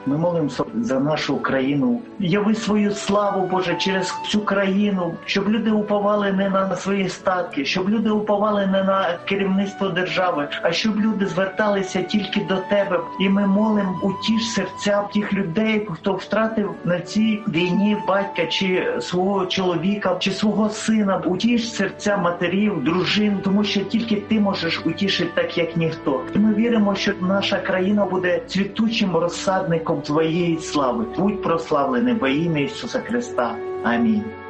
Ми молимося за нашу країну. Яви свою славу, Боже, через всю країну, щоб люди уповали не на свої статки, щоб люди уповали не на керівництво держави, а щоб люди зверталися тільки до Тебе. І ми молимо, утіш серця тих людей, хто втратив на цій війні батька, чи свого чоловіка, чи свого сина. Утіш серця матерів, дружин, тому що тільки Ти можеш утішити так, як ніхто. І ми віримо, що наша країна буде цвітучим розсадником Твоєї слави. Будь прославлений во ім'я Ісуса Христа. Амінь.